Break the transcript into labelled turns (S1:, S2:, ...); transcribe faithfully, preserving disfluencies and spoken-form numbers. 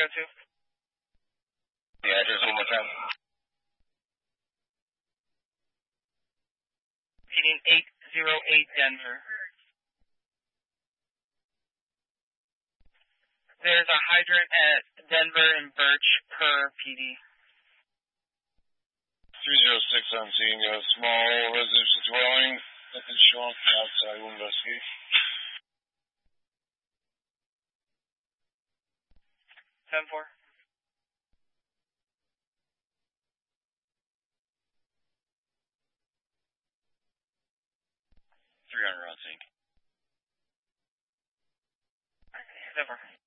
S1: oh two.
S2: The address one more time.
S1: Repeating eight oh eight Denver. There's a hydrant at Denver and Birch per P D.
S2: three oh six on scene, a small residential dwelling that is shown outside. We'll investigate.
S1: ten four.
S2: three hundred on scene.
S1: ten four.